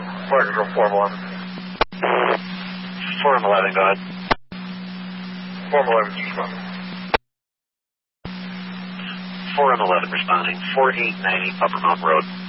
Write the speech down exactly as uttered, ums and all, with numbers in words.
Flight control four M eleven. four M eleven, go ahead. four M eleven, responding. four M eleven responding. four eight nine eight Upper Mountain Road.